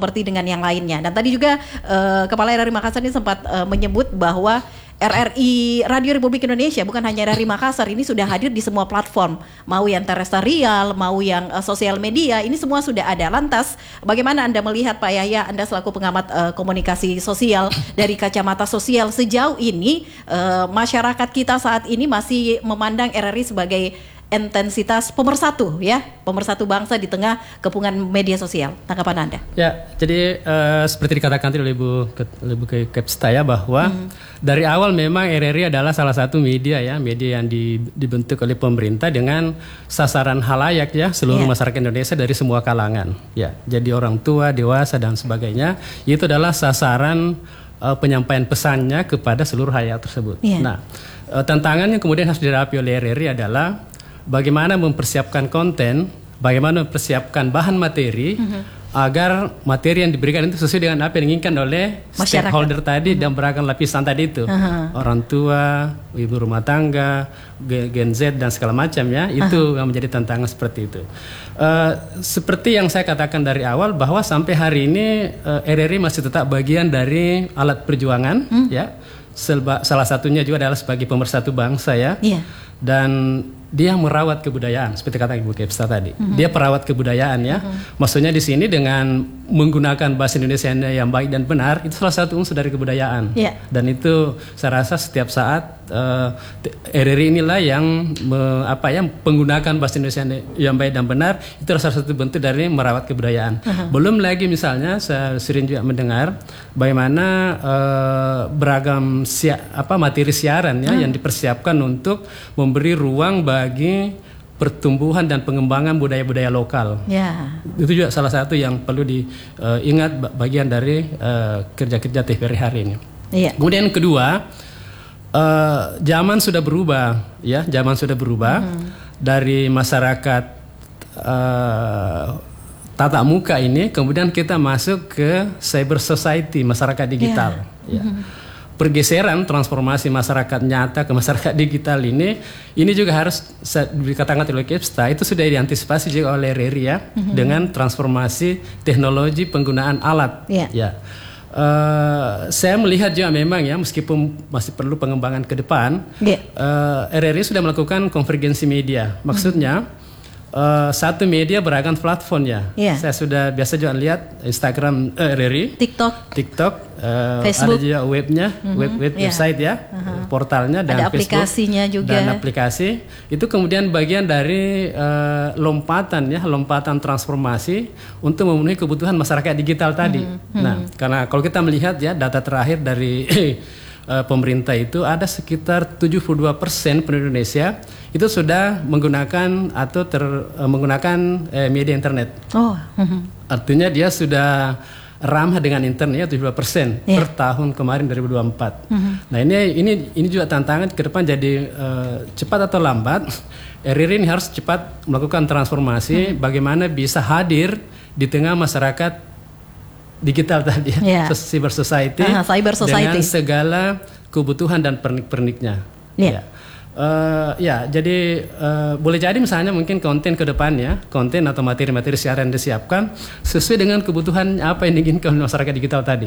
seperti dengan yang lainnya. Dan tadi juga Kepala RRI Makassar ini sempat menyebut bahwa RRI Radio Republik Indonesia bukan hanya RRI Makassar, ini sudah hadir di semua platform, mau yang terestrial, mau yang sosial media, ini semua sudah ada. Lantas, bagaimana Anda melihat Pak Yahya, Anda selaku pengamat komunikasi sosial dari kacamata sosial, sejauh ini masyarakat kita saat ini masih memandang RRI sebagai intensitas pemersatu bangsa di tengah kepungan media sosial. Tanggapan Anda? Ya, jadi seperti dikatakan tadi oleh Ibu Kepsta ya, bahwa dari awal memang RRI adalah salah satu media yang dibentuk oleh pemerintah dengan sasaran halayak ya, seluruh masyarakat Indonesia dari semua kalangan. Ya, jadi orang tua, dewasa dan sebagainya, itu adalah sasaran penyampaian pesannya kepada seluruh halayak tersebut. Nah, tantangan yang kemudian harus dihadapi oleh RRI adalah bagaimana mempersiapkan konten, bagaimana mempersiapkan bahan materi agar materi yang diberikan itu sesuai dengan apa yang diinginkan oleh stakeholder tadi dan beragam lapisan tadi itu. Orang tua, ibu rumah tangga, Gen Z dan segala macam ya, itu yang menjadi tantangan seperti itu. Seperti yang saya katakan dari awal bahwa sampai hari ini RRI masih tetap bagian dari alat perjuangan ya. Salah satunya juga adalah sebagai pemersatu bangsa ya. Dan dia merawat kebudayaan seperti kata Ibu Kepsta tadi. Dia perawat kebudayaan ya. Maksudnya di sini dengan menggunakan bahasa Indonesia yang baik dan benar, itu salah satu unsur dari kebudayaan. Dan itu saya rasa setiap saat RRI inilah yang menggunakan bahasa Indonesia yang baik dan benar, itu salah satu bentuk dari merawat kebudayaan. Belum lagi misalnya saya sering juga mendengar bagaimana beragam materi siaran ya yang dipersiapkan untuk memberi ruang bagi pertumbuhan dan pengembangan budaya-budaya lokal. Itu juga salah satu yang perlu diingat bagian dari kerja-kerja TVRI hari ini. Kemudian kedua, zaman sudah berubah ya, dari masyarakat tatap muka ini, kemudian kita masuk ke cyber society, masyarakat digital. Pergeseran transformasi masyarakat nyata ke masyarakat digital ini juga harus dikatakan oleh Kepsta, itu sudah diantisipasi juga oleh RRI ya, dengan transformasi teknologi penggunaan alat. Saya melihat juga memang ya, meskipun masih perlu pengembangan ke depan, RRI sudah melakukan konvergensi media. Maksudnya satu media beragam platformnya. Saya sudah biasa juga lihat Instagram RRI, TikTok, Facebook, ada juga webnya, website ya, portalnya dan ada Facebook, aplikasinya juga. Dan aplikasi itu kemudian bagian dari lompatan transformasi untuk memenuhi kebutuhan masyarakat digital tadi. Nah, karena kalau kita melihat ya data terakhir dari pemerintah itu ada sekitar 72% penduduk Indonesia itu sudah menggunakan atau menggunakan media internet. Artinya dia sudah ramah dengan internet 72% per tahun kemarin 2024. Nah ini juga tantangan ke depan, jadi cepat atau lambat RRI ini harus cepat melakukan transformasi bagaimana bisa hadir di tengah masyarakat digital tadi cyber society dengan segala kebutuhan dan pernik-perniknya. Jadi boleh jadi misalnya mungkin konten ke depannya, konten atau materi-materi siaran disiapkan sesuai dengan kebutuhan apa yang diinginkan masyarakat digital tadi.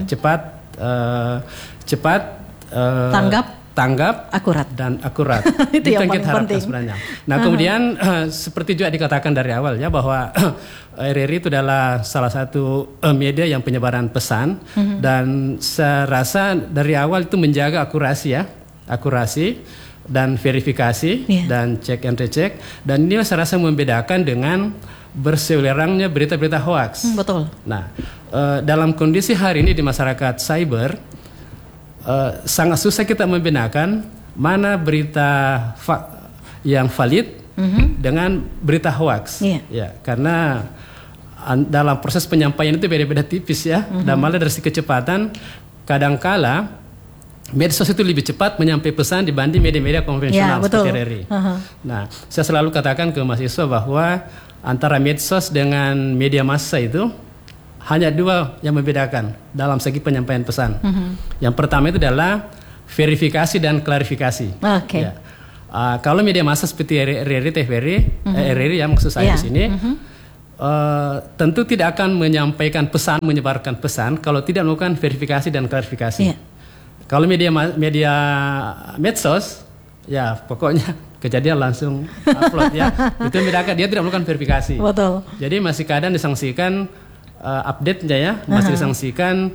Cepat, tanggap, akurat. Itu yang paling kita harapkan sebenarnya. Nah kemudian seperti juga dikatakan dari awal ya, bahwa RRI itu adalah salah satu media yang penyebaran pesan, dan saya rasa dari awal itu menjaga akurasi dan verifikasi dan cek and recheck, dan ini saya rasa membedakan dengan berselerangnya berita-berita hoax. Betul. Nah dalam kondisi hari ini di masyarakat cyber, sangat susah kita membedakan mana berita yang valid dengan berita hoax. Ya, karena dalam proses penyampaian itu beda-beda tipis ya. Dan malah dari segi kecepatan, kadangkala medsos itu lebih cepat menyampaikan pesan dibanding media-media konvensional seperti RRI. Nah, saya selalu katakan ke mahasiswa bahwa antara medsos dengan media massa itu hanya dua yang membedakan dalam segi penyampaian pesan. Yang pertama itu adalah verifikasi dan klarifikasi. Kalau media massa seperti RRI, TVRI, RRI ya maksud saya di sini, tentu tidak akan menyebarkan pesan kalau tidak melakukan verifikasi dan klarifikasi. Iya. Kalau media medsos, ya pokoknya kejadian langsung upload ya. Itu membedakan, dia tidak melakukan verifikasi. Betul. Jadi masih kadang disangsikan update-nya ya, masih disangsikan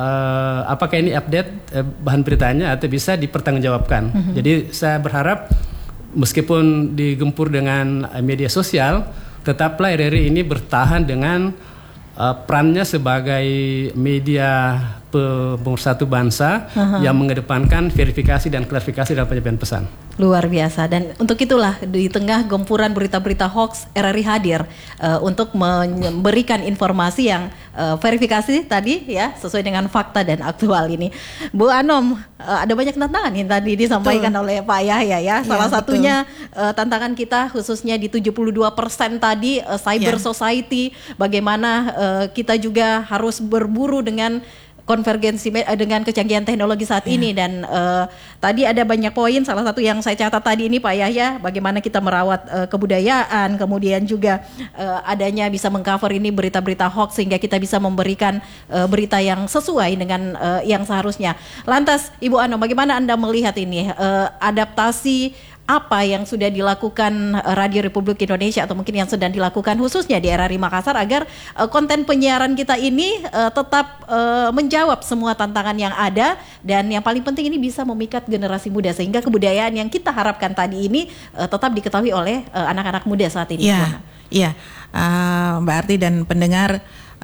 apakah ini update bahan beritanya atau bisa dipertanggungjawabkan. Jadi saya berharap meskipun digempur dengan media sosial, tetaplah RRI ini bertahan dengan perannya sebagai media pemersatu bangsa yang mengedepankan verifikasi dan klarifikasi dalam penyampaian pesan. Luar biasa, dan untuk itulah di tengah gempuran berita-berita hoax, RRI hadir untuk memberikan informasi yang verifikasi tadi ya, sesuai dengan fakta dan aktual ini. Bu Anom, ada banyak tantangan yang tadi disampaikan oleh Pak Yahya ya. Salah satunya tantangan kita khususnya di 72% tadi cyber society, bagaimana kita juga harus berburu dengan konvergensi dengan kecanggihan teknologi saat ini, dan tadi ada banyak poin. Salah satu yang saya catat tadi ini Pak Yahya, bagaimana kita merawat kebudayaan, kemudian juga adanya bisa mengcover ini berita-berita hoax sehingga kita bisa memberikan berita yang sesuai dengan yang seharusnya. Lantas Ibu Anom, bagaimana Anda melihat ini adaptasi apa yang sudah dilakukan Radio Republik Indonesia atau mungkin yang sedang dilakukan khususnya di RRI Makassar agar konten penyiaran kita ini tetap menjawab semua tantangan yang ada, dan yang paling penting ini bisa memikat generasi muda sehingga kebudayaan yang kita harapkan tadi ini tetap diketahui oleh anak-anak muda saat ini. Iya, Mbak Arti dan pendengar,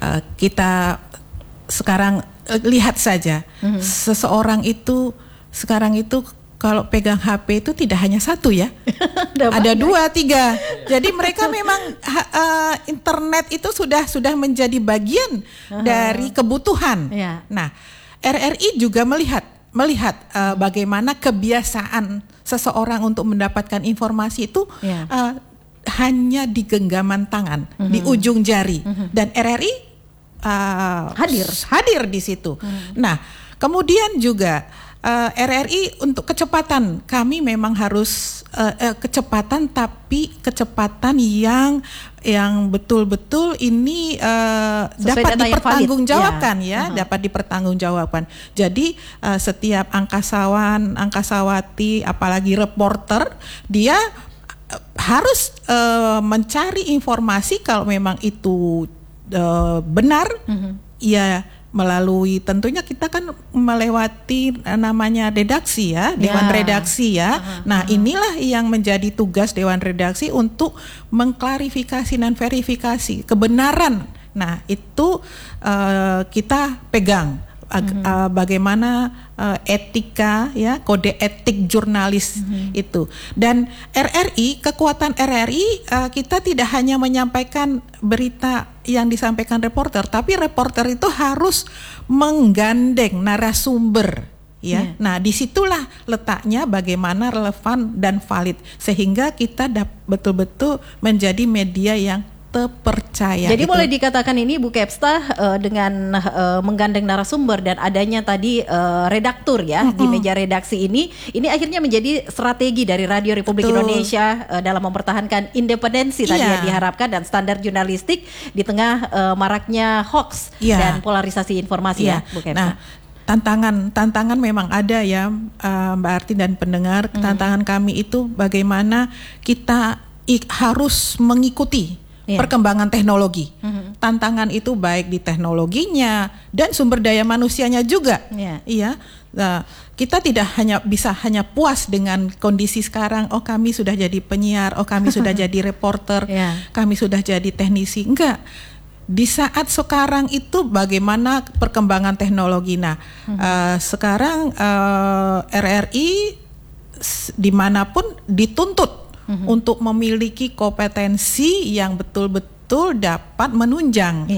kita sekarang lihat saja seseorang itu sekarang itu kalau pegang HP itu tidak hanya satu ya, ada 2, 3. Jadi mereka memang internet itu sudah menjadi bagian dari kebutuhan. Nah, RRI juga melihat bagaimana kebiasaan seseorang untuk mendapatkan informasi itu hanya di genggaman tangan, di ujung jari, dan RRI hadir di situ. Nah, kemudian juga RRI untuk kecepatan, kami memang harus kecepatan, tapi kecepatan yang betul-betul ini dapat dipertanggungjawabkan dapat dipertanggungjawabkan. Jadi setiap angkasawan, angkasawati, apalagi reporter, dia harus mencari informasi kalau memang itu benar, ya melalui, tentunya kita kan melewati namanya redaksi ya, Dewan Redaksi ya. Nah, inilah yang menjadi tugas Dewan Redaksi untuk mengklarifikasi dan verifikasi kebenaran. Nah, itu kita pegang bagaimana etika ya, kode etik jurnalis itu. Dan RRI, kekuatan RRI, kita tidak hanya menyampaikan berita yang disampaikan reporter, tapi reporter itu harus menggandeng narasumber ya. Nah, disitulah letaknya bagaimana relevan dan valid sehingga kita betul-betul menjadi media yang terpercaya. Jadi boleh dikatakan ini Bu Kepsta dengan menggandeng narasumber dan adanya tadi redaktur ya di meja redaksi ini akhirnya menjadi strategi dari Radio Republik Indonesia dalam mempertahankan independensi tadi yang diharapkan dan standar jurnalistik di tengah maraknya hoax dan polarisasi informasi ya Bu Kepsta. Nah, tantangan memang ada ya Mbak Arti dan pendengar. Tantangan kami itu bagaimana kita harus mengikuti perkembangan teknologi. Tantangan itu baik di teknologinya dan sumber daya manusianya juga. Nah, kita tidak bisa hanya puas dengan kondisi sekarang. Oh, kami sudah jadi penyiar, oh kami sudah jadi reporter, kami sudah jadi teknisi. Enggak. Di saat sekarang itu bagaimana perkembangan teknologi. Nah, sekarang RRI dimanapun dituntut untuk memiliki kompetensi yang betul-betul dapat menunjang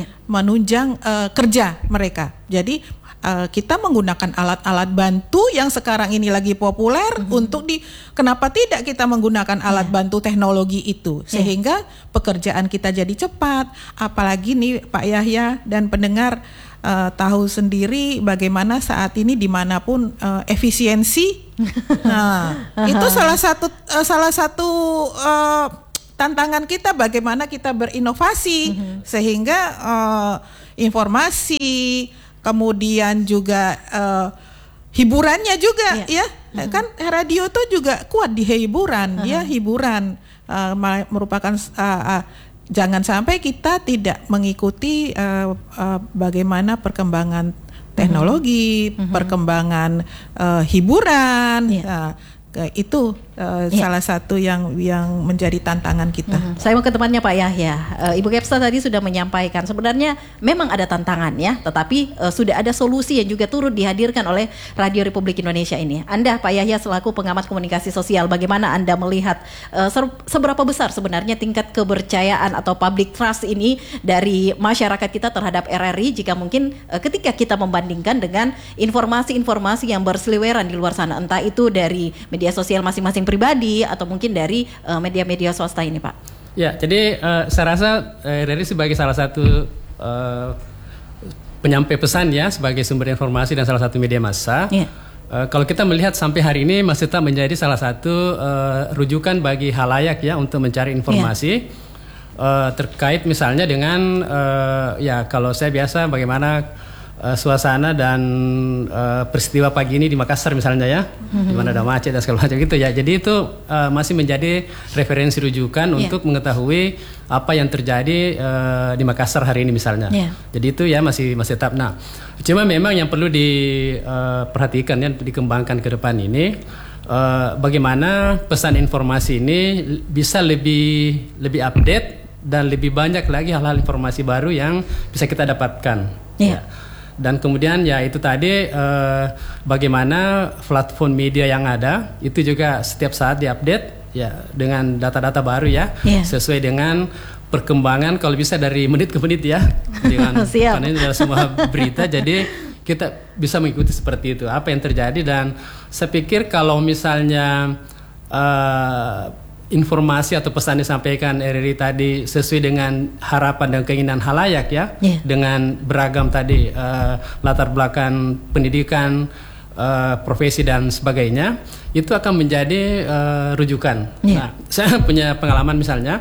kerja mereka. Jadi kita menggunakan alat-alat bantu yang sekarang ini lagi populer kenapa tidak kita menggunakan alat bantu teknologi itu sehingga pekerjaan kita jadi cepat. Apalagi nih Pak Yahya dan pendengar tahu sendiri bagaimana saat ini dimanapun efisiensi. Nah, itu salah satu tantangan kita bagaimana kita berinovasi sehingga informasi, kemudian juga hiburannya juga ya. Kan radio itu juga kuat di hiburan, ya hiburan merupakan jangan sampai kita tidak mengikuti bagaimana perkembangan teknologi, perkembangan hiburan. Itu salah satu yang menjadi tantangan kita. Saya mau ke temannya Pak Yahya. Ibu Kepsta tadi sudah menyampaikan sebenarnya memang ada tantangan ya, tetapi sudah ada solusi yang juga turut dihadirkan oleh Radio Republik Indonesia ini. Anda Pak Yahya selaku pengamat komunikasi sosial, bagaimana Anda melihat seberapa besar sebenarnya tingkat kepercayaan atau public trust ini dari masyarakat kita terhadap RRI, jika mungkin ketika kita membandingkan dengan informasi-informasi yang berseliweran di luar sana, entah itu dari media sosial masing-masing pribadi atau mungkin dari media-media swasta ini, Pak? Ya, jadi saya rasa RRI sebagai salah satu penyampai pesan ya, sebagai sumber informasi dan salah satu media massa. Kalau kita melihat sampai hari ini masih tetap menjadi salah satu rujukan bagi halayak ya untuk mencari informasi terkait misalnya dengan ya kalau saya biasa bagaimana suasana dan peristiwa pagi ini di Makassar misalnya ya, di mana ada macet dan segala macam gitu ya. Jadi itu masih menjadi referensi rujukan untuk mengetahui apa yang terjadi di Makassar hari ini misalnya. Jadi itu ya masih tetap. Nah, cuma memang yang perlu diperhatikan ya, dikembangkan ke depan ini bagaimana pesan informasi ini bisa lebih update dan lebih banyak lagi hal-hal informasi baru yang bisa kita dapatkan. Ya. Dan kemudian ya itu tadi bagaimana platform media yang ada itu juga setiap saat diupdate ya dengan data-data baru ya, sesuai dengan perkembangan kalau bisa dari menit ke menit ya, dengan karena ini adalah semua berita, jadi kita bisa mengikuti seperti itu apa yang terjadi. Dan saya pikir kalau misalnya informasi atau pesan disampaikan RRI tadi sesuai dengan harapan dan keinginan halayak ya, dengan beragam tadi latar belakang pendidikan, profesi dan sebagainya, itu akan menjadi rujukan. Nah, saya punya pengalaman misalnya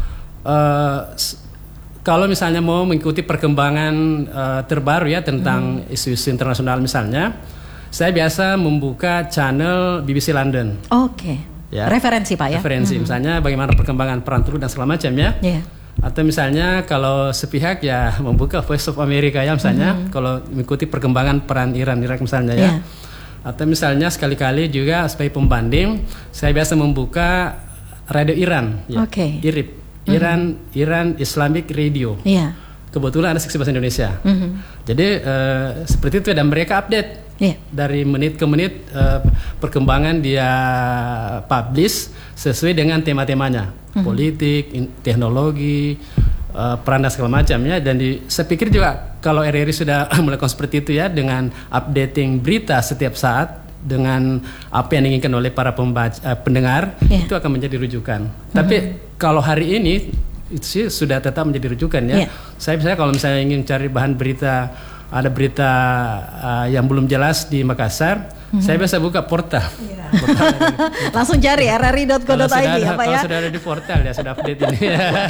kalau misalnya mau mengikuti perkembangan terbaru ya tentang isu-isu internasional misalnya, saya biasa membuka channel BBC London. Ya. Referensi Pak ya. Referensi misalnya bagaimana perkembangan perang Teluk dan segala macam ya. Atau misalnya kalau sepihak ya membuka Voice of America ya misalnya, kalau mengikuti perkembangan perang Iran Irak misalnya ya. Atau misalnya sekali-kali juga sebagai pembanding saya biasa membuka Radio Iran ya. IRIB, Iran Islamic Radio. Kebetulan ada seksi bahasa Indonesia. Jadi seperti itu dan mereka update dari menit ke menit perkembangan dia publish sesuai dengan tema-temanya, politik, teknologi, peran dan segala macam ya. Dan saya pikir juga kalau RRI sudah melakukan seperti itu ya, dengan updating berita setiap saat dengan apa yang diinginkan oleh para pendengar, itu akan menjadi rujukan. Tapi kalau hari ini itu sih sudah tetap menjadi rujukan ya. Saya misalnya kalau misalnya ingin cari bahan berita, ada berita yang belum jelas di Makassar, saya biasa buka portal. Langsung cari rri.co.id ya Pak ya. Kalau sudah ada di portal ya sudah update ini.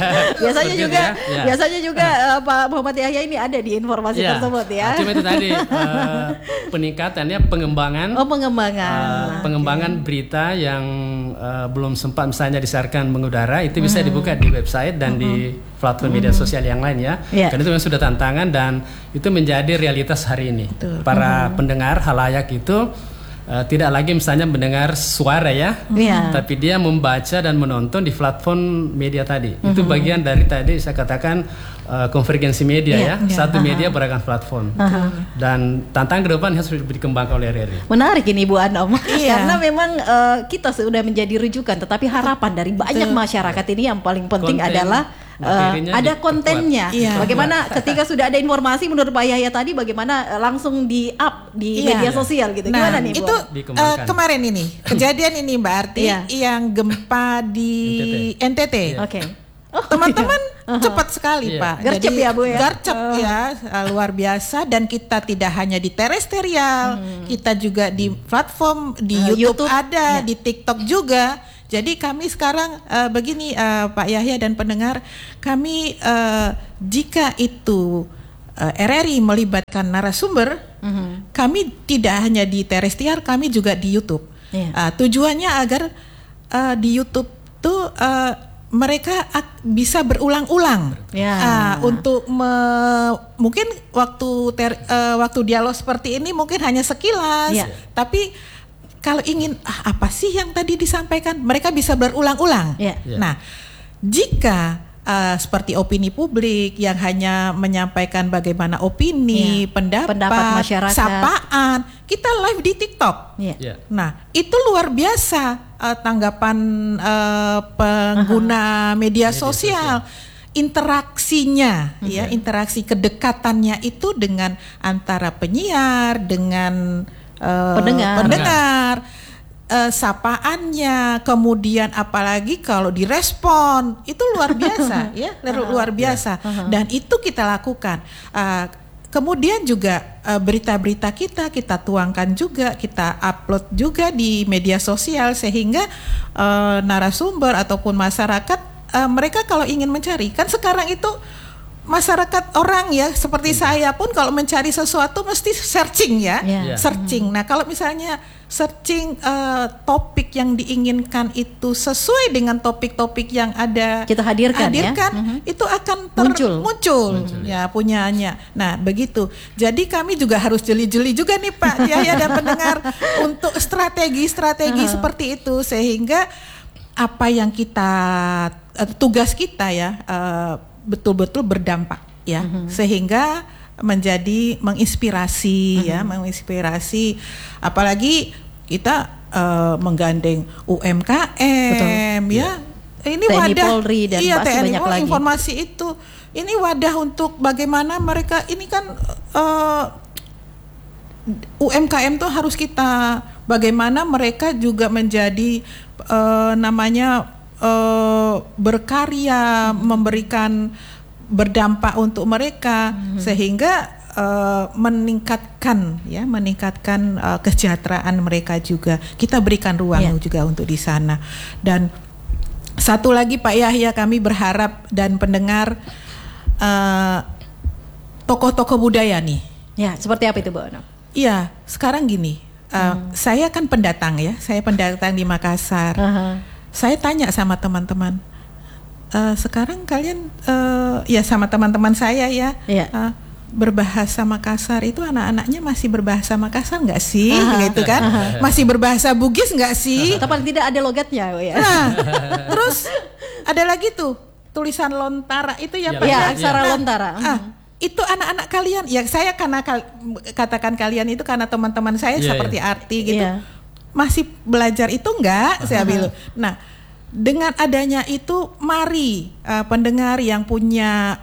biasanya juga Pak Muhammad Yahya ini ada di informasi tersebut ya. Cuma itu tadi peningkatannya pengembangan berita yang belum sempat misalnya disiarkan mengudara, itu bisa dibuka di website dan di platform media sosial yang lain ya. Karena itu memang sudah tantangan dan itu menjadi realitas hari ini. Para pendengar halayak itu tidak lagi misalnya mendengar suara ya, tapi dia membaca dan menonton di platform media tadi. Itu bagian dari tadi saya katakan konvergensi media ya, satu media beragam platform. Dan tantangan ke depan harus dikembangkan oleh RRI. Menarik ini Bu Anom, karena memang kita sudah menjadi rujukan, tetapi harapan dari banyak masyarakat ini yang paling penting adalah ada kontennya. Bagaimana ketika sudah ada informasi menurut Pak Yahya tadi, bagaimana langsung di up di media sosial gitu. Gimana nih Bu? Itu kemarin ini kejadian ini Mbak Arti yang gempa di NTT. Teman-teman cepat sekali Pak. Gercep ya Bu ya. Gercep ya, luar biasa. Dan kita tidak hanya di terestrial, kita juga di platform di YouTube ada, di TikTok juga. Jadi kami sekarang begini Pak Yahya dan pendengar, kami jika itu RRI melibatkan narasumber, kami tidak hanya di terrestrial, kami juga di YouTube. Tujuannya agar di YouTube tuh mereka bisa berulang-ulang untuk mungkin waktu dialog seperti ini mungkin hanya sekilas, tapi kalau ingin apa sih yang tadi disampaikan, mereka bisa berulang-ulang. Nah, jika seperti opini publik yang hanya menyampaikan bagaimana opini, pendapat masyarakat, sapaan, kita live di TikTok. Nah, itu luar biasa tanggapan pengguna media sosial. Interaksinya, interaksi kedekatannya itu dengan antara penyiar dengan pendengar, sapaannya, kemudian apalagi kalau direspon itu luar biasa, luar biasa. Dan itu kita lakukan. Kemudian juga berita-berita kita tuangkan juga, kita upload juga di media sosial sehingga narasumber ataupun masyarakat mereka kalau ingin mencari, kan sekarang itu masyarakat orang ya seperti saya pun kalau mencari sesuatu mesti searching searching. Nah kalau misalnya searching topik yang diinginkan itu sesuai dengan topik-topik yang ada kita hadirkan itu akan muncul ya punyanya. Nah begitu. Jadi kami juga harus jeli-jeli juga nih Pak Yahya dan pendengar untuk strategi-strategi seperti itu sehingga apa yang kita tugas kita betul-betul berdampak sehingga menjadi menginspirasi menginspirasi, apalagi kita menggandeng UMKM ini TNI wadah Polri dan TNI banyak lagi informasi itu, ini wadah untuk bagaimana mereka ini kan UMKM tuh harus kita bagaimana mereka juga menjadi berkarya, memberikan berdampak untuk mereka sehingga meningkatkan kesejahteraan mereka juga. Kita berikan ruang juga untuk di sana. Dan satu lagi Pak Yahya, kami berharap dan pendengar tokoh-tokoh budaya nih. Ya, seperti apa itu Bu Ono? Iya, sekarang gini. Saya kan pendatang saya pendatang di Makassar. Saya tanya sama teman-teman, sekarang kalian sama teman-teman saya berbahasa Makassar itu anak-anaknya masih berbahasa Makassar nggak sih, gitu kan? Masih berbahasa Bugis nggak sih? Atau paling tidak ada logatnya ya. Nah, terus ada lagi tuh tulisan lontara itu ya Pak. Aksara lontara. Itu anak-anak kalian, saya karena katakan kalian itu karena teman-teman saya seperti Arti gitu. Masih belajar itu enggak saya bilang. Nah, dengan adanya itu mari pendengar yang punya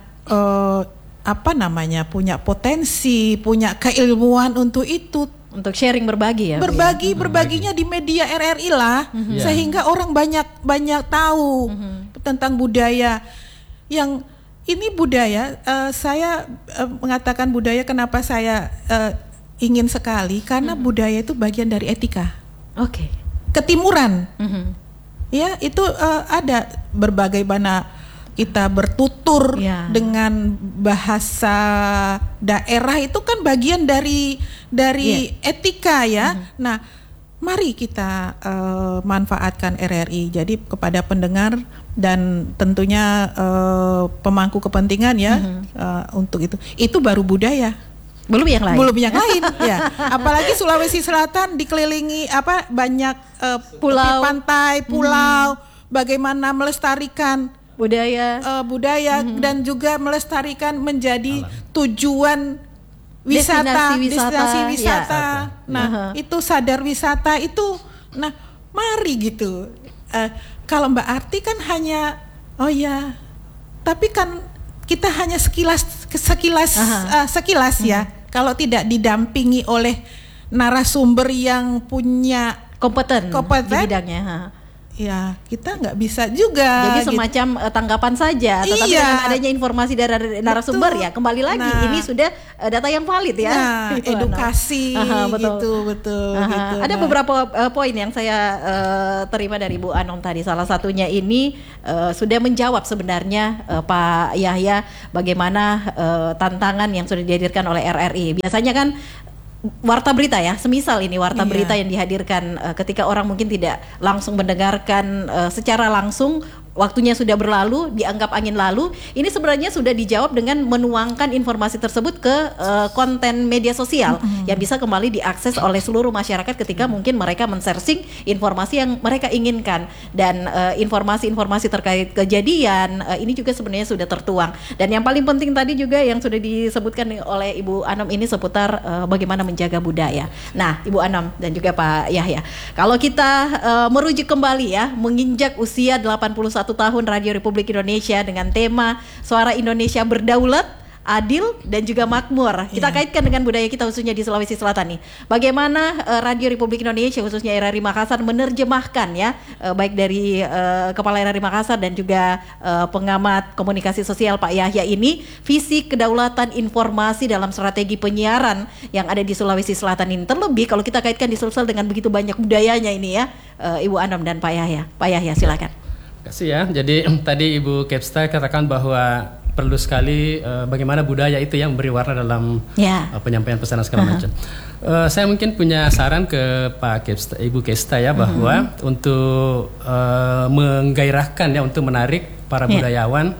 punya potensi, punya keilmuan untuk itu, untuk sharing berbagi berbaginya di media RRI lah, sehingga orang banyak tahu tentang budaya yang ini budaya. Saya mengatakan budaya, kenapa saya ingin sekali karena budaya itu bagian dari etika. Ketimuran, itu ada berbagai mana kita bertutur dengan bahasa daerah itu kan bagian dari etika Nah, mari kita manfaatkan RRI. Jadi kepada pendengar dan tentunya pemangku kepentingan untuk itu baru budaya. Belum yang lain. Apalagi Sulawesi Selatan dikelilingi banyak pulau, pantai, pulau, bagaimana melestarikan budaya dan juga melestarikan menjadi tujuan destinasi wisata. Nah, itu sadar wisata itu. Nah, mari gitu. Kalau Mbak Arti kan hanya tapi kan kita hanya sekilas kalau tidak didampingi oleh narasumber yang punya kompeten di bidangnya. ya kita nggak bisa juga. Jadi semacam tanggapan saja, tetapi Iya. dengan adanya informasi dari narasumber ya, kembali lagi ini sudah data yang valid ya. Nah, edukasi betul. betul. Ada beberapa poin yang saya terima dari Bu Anom tadi. Salah satunya ini sudah menjawab sebenarnya Pak Yahya bagaimana tantangan yang sudah dihadirkan oleh RRI. Biasanya kan warta berita ya, semisal ini warta berita yang dihadirkan ketika orang mungkin tidak langsung mendengarkan secara langsung, waktunya sudah berlalu, dianggap angin lalu. Ini sebenarnya sudah dijawab dengan menuangkan informasi tersebut ke konten media sosial yang bisa kembali diakses oleh seluruh masyarakat ketika mungkin mereka men-searching informasi yang mereka inginkan. Dan informasi-informasi terkait kejadian ini juga sebenarnya sudah tertuang. Dan yang paling penting tadi juga yang sudah disebutkan oleh Ibu Anom ini seputar bagaimana menjaga budaya. Nah, Ibu Anom dan juga Pak Yahya, kalau kita merujuk kembali ya, menginjak usia 81 tahun Radio Republik Indonesia dengan tema Suara Indonesia Berdaulat, Adil dan juga Makmur. Kita kaitkan dengan budaya kita khususnya di Sulawesi Selatan nih. Bagaimana Radio Republik Indonesia khususnya RRI Makassar menerjemahkan ya, baik dari Kepala RRI Makassar dan juga pengamat komunikasi sosial Pak Yahya ini, visi kedaulatan informasi dalam strategi penyiaran yang ada di Sulawesi Selatan ini. Terlebih kalau kita kaitkan di Sulsel dengan begitu banyak budayanya ini ya, Ibu Anom dan Pak Yahya. Pak Yahya silakan. Terima kasih ya. Jadi tadi Ibu Kepsta katakan bahwa perlu sekali bagaimana budaya itu yang memberi warna dalam penyampaian pesan segala macam. Saya mungkin punya saran ke Pak Kepsta, Ibu Kepsta ya, bahwa untuk menggairahkan ya, untuk menarik para budayawan,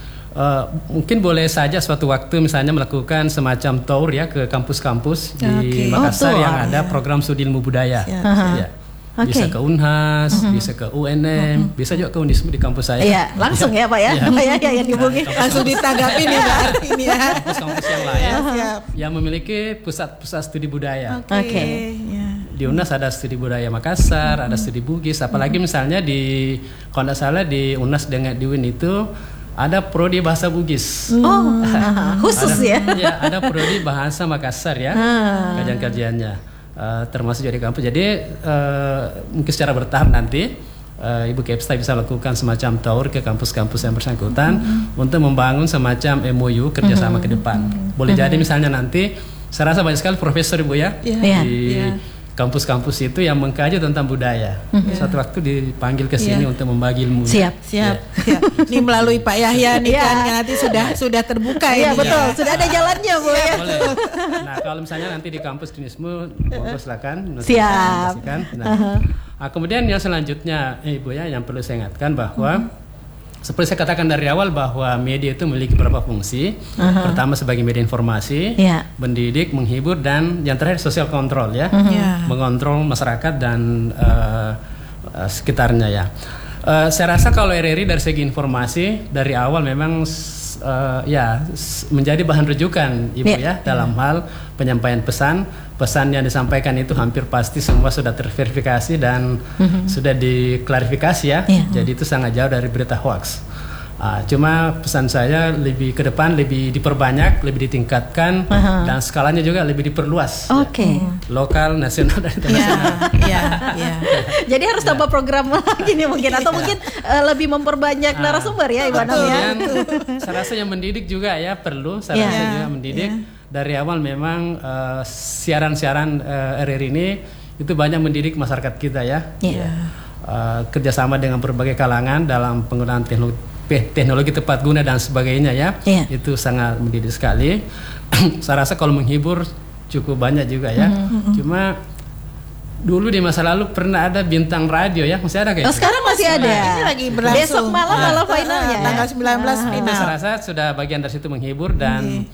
mungkin boleh saja suatu waktu misalnya melakukan semacam tour ya ke kampus-kampus di Makassar yang ada program studi ilmu budaya. Ya. Bisa ke Unhas, bisa ke UNM, bisa juga ke Unisme di kampus saya. Iya, langsung ya Pak ya, Pak ya yang dihubungi. Langsung ditanggapi nih Pak ini ya. Kampus-kampus yang lain yang memiliki pusat-pusat studi budaya. Oke. Di Unas ada studi budaya Makassar, ada studi Bugis, apalagi misalnya di kalau tidak salah di Unas dengan di UIN itu ada prodi bahasa Bugis. Khusus ya. Ya, ada prodi bahasa Makassar ya, kajian-kajiannya. Termasuk juga di kampus. Jadi mungkin secara bertahap nanti Ibu Kepsta bisa lakukan semacam tour ke kampus-kampus yang bersangkutan untuk membangun semacam MOU kerjasama ke depan. Boleh jadi misalnya nanti saya rasa banyak sekali profesor Ibu ya di kampus-kampus itu yang mengkaji tentang budaya. Suatu waktu dipanggil ke sini untuk membagi ilmu. Siap. Ini melalui Pak Yahya nih kan nanti sudah terbuka ya. Iya betul, sudah ada jalannya Bu ya. Boleh. Nah, kalau misalnya nanti di kampus Unisme, monggo silakan. Siap. Nah, kemudian yang selanjutnya Ibu ya, yang perlu saya ingatkan bahwa seperti saya katakan dari awal bahwa media itu memiliki beberapa fungsi. Pertama sebagai media informasi, mendidik, menghibur, dan yang terakhir social control ya, mengontrol masyarakat dan sekitarnya ya. Saya rasa kalau RRI dari segi informasi dari awal memang menjadi bahan rujukan Ibu ya dalam hal penyampaian pesan yang disampaikan itu hampir pasti semua sudah terverifikasi dan sudah diklarifikasi ya. Jadi itu sangat jauh dari berita hoax. Cuma pesan saya lebih ke depan, lebih diperbanyak, lebih ditingkatkan, dan skalanya juga lebih diperluas. Lokal, nasional, dan internasional. Jadi harus tambah program lagi nih mungkin, atau mungkin lebih memperbanyak narasumber ya Ibu Anom ya. Saya rasa yang mendidik juga ya perlu. Saya rasa juga mendidik. Dari awal memang siaran-siaran RRI ini itu banyak mendidik masyarakat kita ya. Kerjasama dengan berbagai kalangan dalam penggunaan teknologi tepat guna dan sebagainya ya. Itu sangat mendidik sekali. Saya rasa kalau menghibur cukup banyak juga ya. Cuma dulu di masa lalu pernah ada bintang radio ya, masih ada kayak sekarang masih ada. Ini lagi berlangsung. Besok malam malah finalnya. Tanggal 19 final. Saya rasa sudah bagian dari situ menghibur dan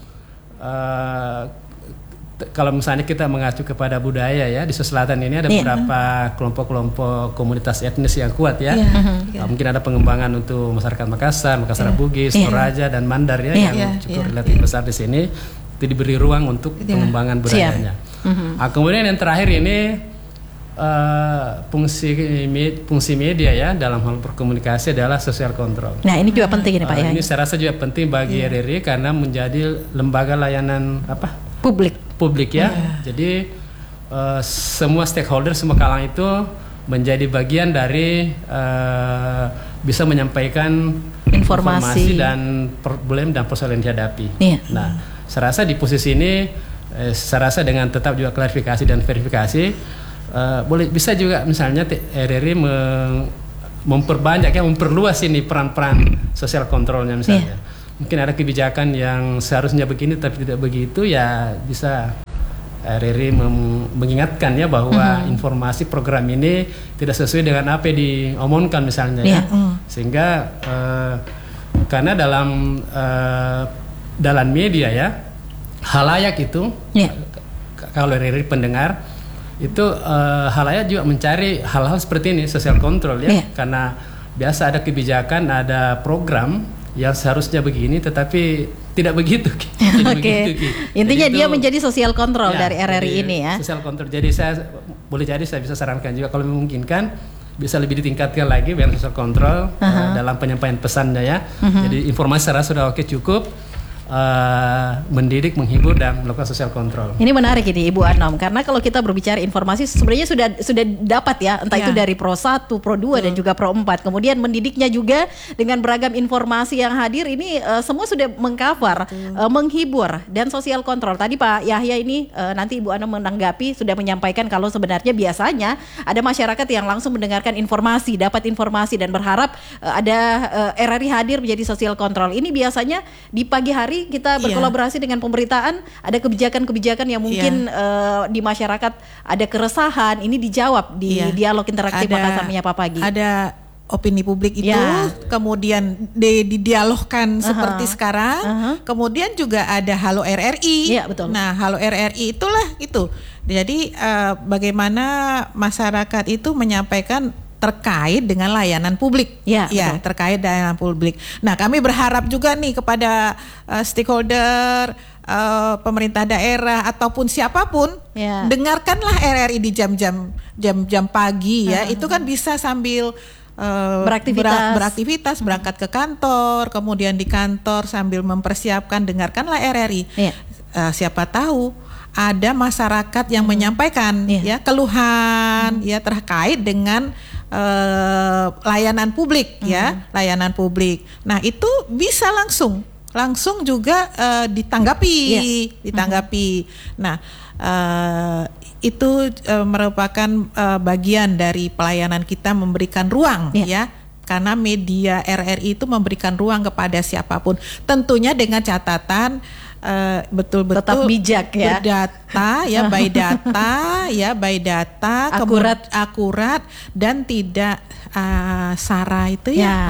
kalau misalnya kita mengacu kepada budaya ya, di Sulawesi Selatan ini ada beberapa kelompok-kelompok komunitas etnis yang kuat ya. Mungkin ada pengembangan untuk masyarakat Makassar Bugis, Toraja dan Mandar ya, yang cukup relatif besar di sini. Itu diberi ruang untuk pengembangan budayanya. Kemudian yang terakhir ini fungsi media ya dalam hal berkomunikasi adalah social control. Nah ini juga penting ini Pak ya. Ini saya rasa juga penting bagi RRI karena menjadi lembaga layanan publik ya. Jadi semua stakeholder, semua kalangan itu menjadi bagian dari bisa menyampaikan informasi dan problem dan persoalan yang dihadapi. Iya. Nah, saya rasa di posisi ini, saya rasa dengan tetap juga klarifikasi dan verifikasi, boleh bisa juga misalnya RRI memperbanyak ya, memperluas ini peran-peran sosial kontrolnya misalnya. Mungkin ada kebijakan yang seharusnya begini tapi tidak begitu, ya bisa RRI mengingatkan ya bahwa informasi program ini tidak sesuai dengan apa yang diomongkan misalnya ya. Sehingga karena dalam media ya, halayak itu kalau RRI pendengar itu halayak juga mencari hal-hal seperti ini, social control ya. Karena biasa ada kebijakan, ada program yang seharusnya begini tetapi tidak begitu. Oke. Intinya dia menjadi sosial kontrol dari RRI ini ya. Sosial kontrol. Jadi saya bisa sarankan juga kalau memungkinkan bisa lebih ditingkatkan lagi dengan sosial kontrol dalam penyampaian pesannya ya. Jadi informasi saya rasa sudah oke, cukup. Mendidik, menghibur, dan melakukan sosial kontrol. Ini menarik ini Ibu Anom, karena kalau kita berbicara informasi sebenarnya sudah dapat ya, entah itu dari Pro 1, Pro 2 dan juga Pro 4. Kemudian mendidiknya juga dengan beragam informasi yang hadir ini semua sudah mengcover, menghibur dan sosial kontrol. Tadi Pak Yahya ini nanti Ibu Anom menanggapi sudah menyampaikan kalau sebenarnya biasanya ada masyarakat yang langsung mendengarkan informasi, dapat informasi dan berharap ada RRI hadir menjadi sosial kontrol. Ini biasanya di pagi hari kita berkolaborasi dengan pemberitaan, ada kebijakan-kebijakan yang mungkin di masyarakat ada keresahan, ini dijawab di dialog interaktif Makassar Menyapa Pagi. Ada opini publik itu kemudian didialogkan seperti sekarang, kemudian juga ada Halo RRI. Betul. Nah, Halo RRI itulah itu. Jadi bagaimana masyarakat itu menyampaikan terkait dengan layanan publik, terkait layanan publik. Nah, kami berharap juga nih kepada stakeholder, pemerintah daerah ataupun siapapun, dengarkanlah RRI di jam-jam pagi ya. Itu kan bisa sambil beraktivitas, berangkat ke kantor, kemudian di kantor sambil mempersiapkan, dengarkanlah RRI. Siapa tahu ada masyarakat yang menyampaikan ya keluhan ya terkait dengan layanan publik layanan publik. Nah, itu bisa langsung juga ditanggapi. Nah, itu merupakan bagian dari pelayanan kita, memberikan ruang ya. Karena media RRI itu memberikan ruang kepada siapapun, tentunya dengan catatan betul-betul tetap bijak ya, berdata ya, by data akurat dan tidak sara itu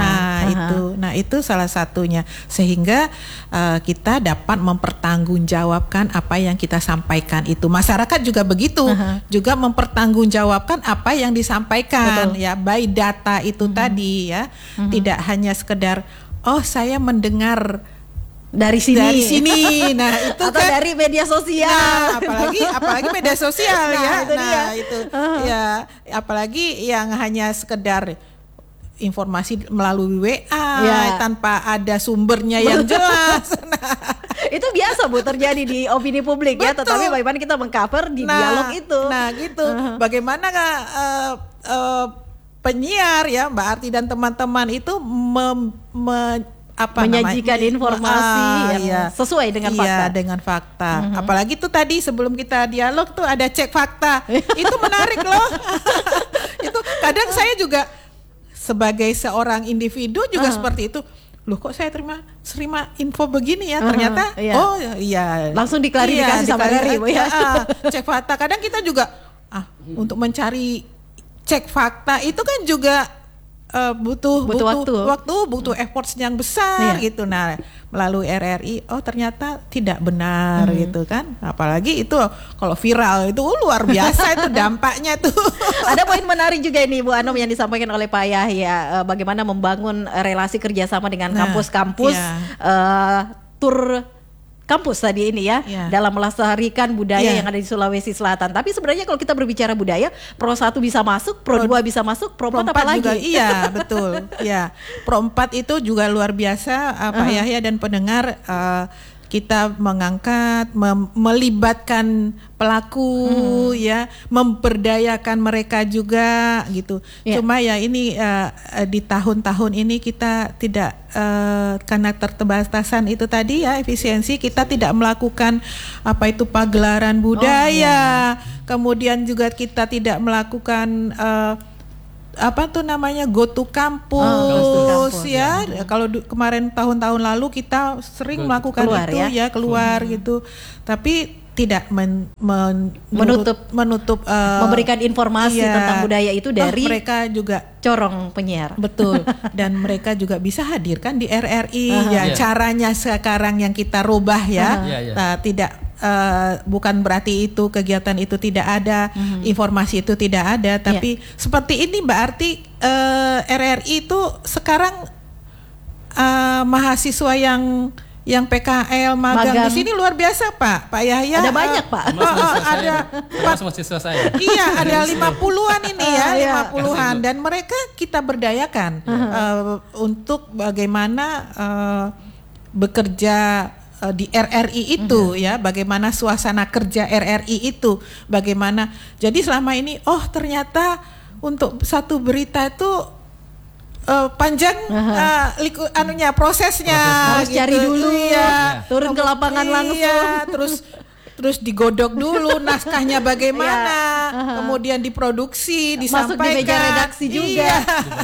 itu salah satunya, sehingga kita dapat mempertanggungjawabkan apa yang kita sampaikan itu. Masyarakat juga begitu, juga mempertanggungjawabkan apa yang disampaikan. Ya, by data itu tadi ya, tidak hanya sekedar saya mendengar dari sini. Nah, itu atau kan dari media sosial. Nah, apalagi media sosial apalagi yang hanya sekedar informasi melalui WA tanpa ada sumbernya yang jelas. Itu biasa Bu terjadi di opini publik. Betul. Ya, tetapi bagaimana kita mengcover di dialog itu. Nah, gitu. Bagaimana penyiar ya Mbak Arti dan teman-teman itu menyajikan informasi yang sesuai dengan fakta. Dengan fakta. Apalagi tuh tadi sebelum kita dialog tuh ada cek fakta. Itu menarik loh. Itu kadang saya juga sebagai seorang individu juga seperti itu. Loh, kok saya terima info begini ya, ternyata langsung diklarifikasi sama RRI ya. Cek fakta. Kadang kita juga untuk mencari cek fakta itu kan juga butuh waktu, butuh effort yang besar gitu. Nah, melalui RRI ternyata tidak benar gitu kan. Apalagi itu kalau viral itu luar biasa itu dampaknya tuh. Ada poin menarik juga ini Bu Anom yang disampaikan oleh Pak Yahya, bagaimana membangun relasi kerjasama dengan kampus-kampus, tur kampus tadi ini dalam melestarikan budaya yang ada di Sulawesi Selatan. Tapi sebenarnya kalau kita berbicara budaya, Pro 1 bisa masuk, Pro 2 bisa masuk, Pro 4 apa lagi? Juga, iya, betul. Ya, Pro 4 itu juga luar biasa, Pak Yahya dan pendengar. kita mengangkat, melibatkan pelaku, ya, memberdayakan mereka juga gitu. Cuma ya ini di tahun-tahun ini kita tidak karena keterbatasan itu tadi ya efisiensi, kita tidak melakukan apa itu pagelaran budaya, kemudian juga kita tidak melakukan apa tuh namanya go to campus, ya. Kalau kemarin tahun-tahun lalu kita sering melakukan keluar, itu ya keluar gitu, tapi tidak menutup memberikan informasi tentang budaya itu dari mereka juga corong penyiar. Betul. Dan mereka juga bisa hadirkan di RRI ya. Caranya sekarang yang kita rubah ya. Tidak bukan berarti itu kegiatan itu tidak ada, informasi itu tidak ada, tapi seperti ini Mbak Arti, RRI itu sekarang mahasiswa yang PKL magang di sini luar biasa Pak Yahya. Ada banyak Pak. Ada mahasiswa saya. Iya, ada 50-an ini ya, 50-an, dan mereka kita berdayakan untuk bagaimana bekerja di RRI itu ya, bagaimana suasana kerja RRI itu, bagaimana. Jadi selama ini ternyata untuk satu berita itu panjang prosesnya harus gitu. Cari dulu turun ke lapangan langsung, terus digodok dulu naskahnya bagaimana, kemudian diproduksi, disampaikan, masuk di meja redaksi juga,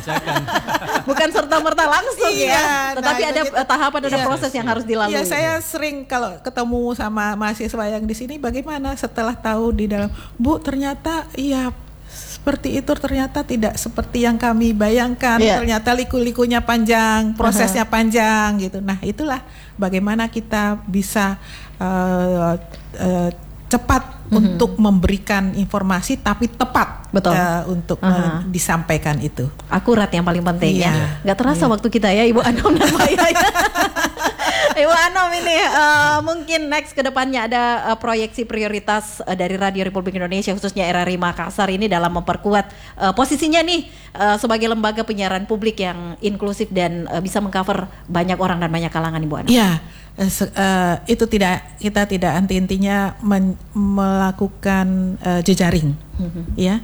bukan serta-merta langsung tetapi ada tahapan, ada proses yang harus dilalui. Iya, saya sering kalau ketemu sama mahasiswa yang di sini, bagaimana setelah tahu di dalam, Bu, ternyata seperti itu, ternyata tidak seperti yang kami bayangkan, ternyata liku-likunya panjang, prosesnya panjang gitu. Nah, itulah bagaimana kita bisa cepat untuk memberikan informasi tapi tepat, untuk disampaikan itu. Akurat yang paling penting ya. Nggak terasa waktu kita ya Ibu Anom dan Mbak Yaya. Ibu Anom ini mungkin next ke depannya ada proyeksi prioritas dari Radio Republik Indonesia khususnya RRI Makassar ini dalam memperkuat posisinya nih sebagai lembaga penyiaran publik yang inklusif dan bisa mengcover banyak orang dan banyak kalangan, Ibu Anom. Iya. Itu kita tidak intinya melakukan jejaring, ya,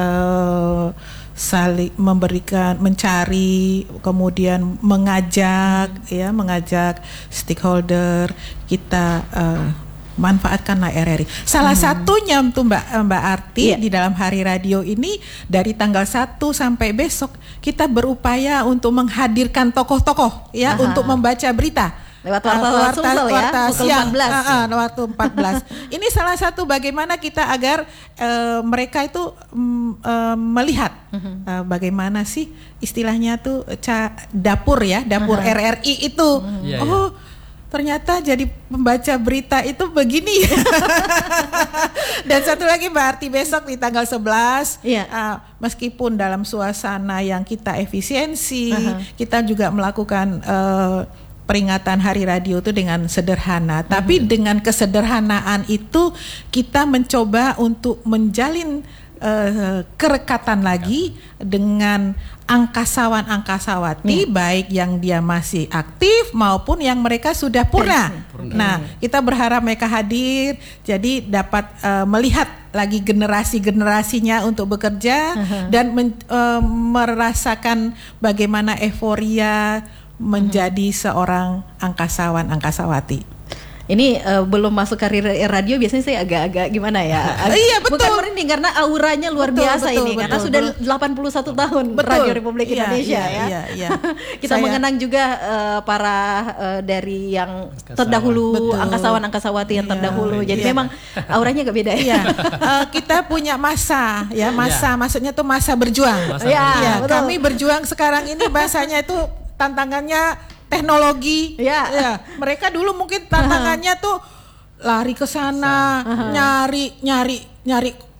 saling memberikan, mencari, kemudian mengajak stakeholder kita. Manfaatkanlah RRI. Salah satunya tuh Mbak Arti di dalam Hari Radio ini dari tanggal 1 sampai besok kita berupaya untuk menghadirkan tokoh-tokoh untuk membaca berita. Lewat warta siang, waktu 14. Ini salah satu bagaimana kita agar mereka itu melihat bagaimana sih istilahnya tuh dapur RRI itu. Ternyata jadi pembaca berita itu begini. Dan satu lagi Mbak Arti, besok di tanggal 11 meskipun dalam suasana yang kita efisiensi, kita juga melakukan peringatan Hari Radio itu dengan sederhana, tapi dengan kesederhanaan itu kita mencoba untuk menjalin kerekatan lagi dengan angkasawan-angkasawati, baik yang dia masih aktif maupun yang mereka sudah purna. Nah, kita berharap mereka hadir, jadi dapat melihat lagi generasi-generasinya untuk bekerja dan merasakan bagaimana euforia menjadi seorang angkasawan-angkasawati. Ini belum masuk karir radio biasanya saya agak-agak gimana ya? Iya, betul. Bukan merinding karena auranya luar biasa ini karena sudah 81 tahun Radio Republik Indonesia ya. Kita mengenang juga para dari yang terdahulu, angkasawan-angkasawati yang terdahulu. Jadi memang auranya agak beda ya. Kita punya masa, maksudnya tuh masa berjuang. Kami berjuang sekarang ini bahasanya itu tantangannya teknologi, mereka dulu mungkin tantangannya tuh lari ke sana, nyari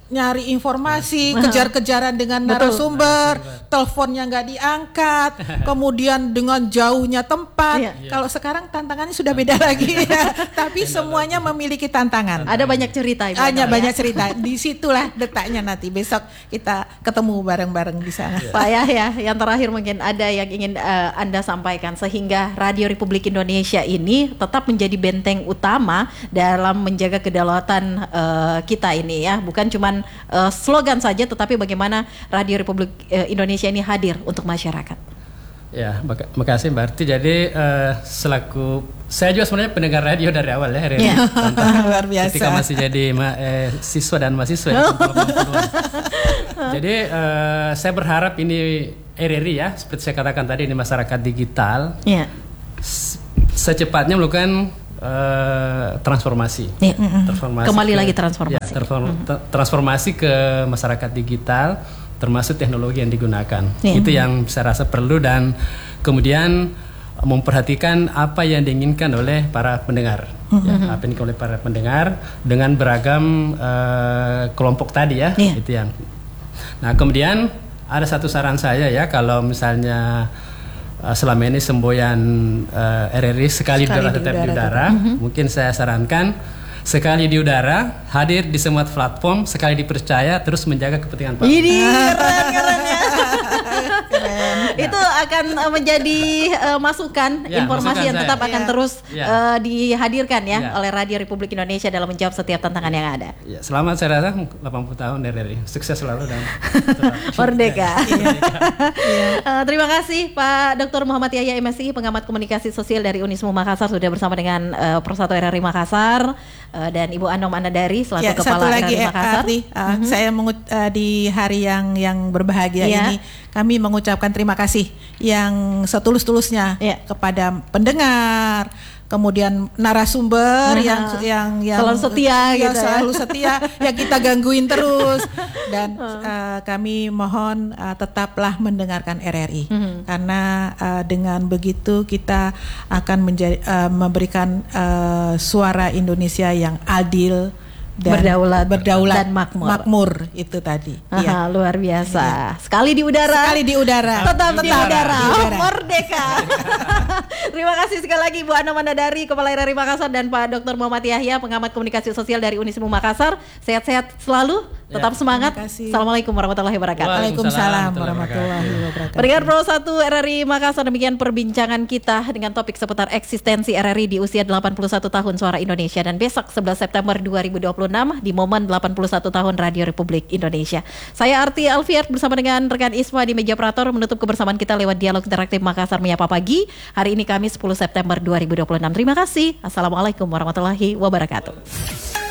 nyari informasi, kejar-kejaran dengan narasumber, teleponnya nggak diangkat, kemudian dengan jauhnya tempat. Kalau sekarang tantangannya sudah beda lagi, tapi semuanya memiliki tantangan. Ada banyak cerita, Ibu. Hanya banyak cerita. Disitulah detaknya nanti. Besok kita ketemu bareng-bareng di sana. Pak Yahya, yang terakhir mungkin ada yang ingin Anda sampaikan sehingga Radio Republik Indonesia ini tetap menjadi benteng utama dalam menjaga kedaulatan kita ini ya, bukan cuman slogan saja, tetapi bagaimana Radio Republik Indonesia ini hadir untuk masyarakat. Ya, makasih Mbak Arti. Jadi selaku saya juga sebenarnya pendengar radio dari awal ya, RRI. Luar biasa. Ketika masih jadi siswa dan mahasiswa. Jadi saya berharap ini RRI ya, seperti saya katakan tadi, ini masyarakat digital. Secepatnya melakukan transformasi. Kembali lagi transformasi. Transformasi ke masyarakat digital, termasuk teknologi yang digunakan. Itu yang saya rasa perlu, dan kemudian memperhatikan apa yang diinginkan oleh para pendengar. Apa yang diinginkan oleh para pendengar dengan beragam kelompok tadi ya. Itu yang. Nah, kemudian ada satu saran saya ya, kalau misalnya selama ini semboyan RRI sekali di udara tetap di udara, mungkin saya sarankan sekali di udara, hadir di semua platform, sekali dipercaya, terus menjaga kepentingan publik. Ini keren ya. Itu akan menjadi masukan, informasi yang tetap akan terus dihadirkan ya oleh Radio Republik Indonesia dalam menjawab setiap tantangan yang ada. Ya, selamat saya rasa 80 tahun RRI, sukses selalu dan merdeka. Terima kasih Pak Dr. Muhammad Yahya MSI, pengamat komunikasi sosial dari Unismu Makassar, sudah bersama dengan Persatu RRI Makassar, dan Ibu Anom Anadari selaku Kepala RRI Makassar. Saya di hari yang berbahagia ini, kami mengucapkan terima kasih yang setulus-tulusnya kepada pendengar, kemudian narasumber yang selalu setia gitu, selalu setia yang kita gangguin terus, dan kami mohon tetaplah mendengarkan RRI, karena dengan begitu kita akan memberikan suara Indonesia yang adil dan berdaulat dan makmur itu tadi. Luar biasa. Sekali di udara. Tetap di udara. Merdeka. Terima kasih sekali lagi Bu Anom Anadari, Kepala RRI Makassar, dan Pak Dr. Muhammad Yahya, pengamat komunikasi sosial dari Unismu Makassar. Sehat-sehat selalu. Tetap semangat. Assalamualaikum warahmatullahi wabarakatuh. Waalaikumsalam warahmatullahi wabarakatuh. Pendengar Pro 1 RRI Makassar, demikian perbincangan kita dengan topik seputar eksistensi RRI di usia 81 tahun Suara Indonesia, dan besok 11 September 2026 di momen 81 tahun Radio Republik Indonesia. Saya Arti Alfiat bersama dengan rekan Isma di meja operator menutup kebersamaan kita lewat dialog interaktif Makassar Menyapa Pagi. Hari ini Kamis 10 September 2026. Terima kasih. Assalamualaikum warahmatullahi wabarakatuh.